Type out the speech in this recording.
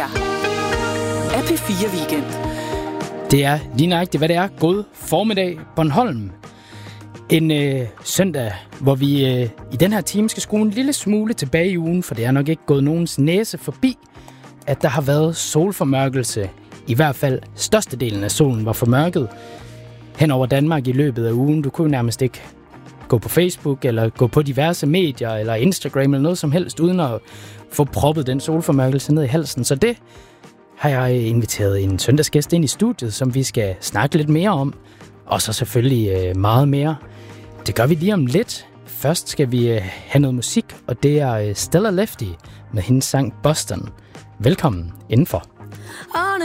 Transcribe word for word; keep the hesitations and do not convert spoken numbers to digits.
her er P fire Weekend. Det er lige nøjagtigt, hvad det er. God formiddag, Bornholm. En øh, søndag, hvor vi øh, i den her time skal skrue en lille smule tilbage i ugen, for det er nok ikke gået nogens næse forbi, at der har været solformørkelse. I hvert fald størstedelen af solen var formørket hen over Danmark i løbet af ugen. Du kunne nærmest ikke gå på Facebook eller gå på diverse medier eller Instagram eller noget som helst, uden at få proppet den solformørkelse ned i halsen. Så det har jeg inviteret en søndagsgæst ind i studiet, som vi skal snakke lidt mere om. Og så selvfølgelig øh, meget mere. Det gør vi lige om lidt. Først skal vi øh, have noget musik, og det er øh, Stella Lefty med hendes sang Boston. Velkommen indenfor.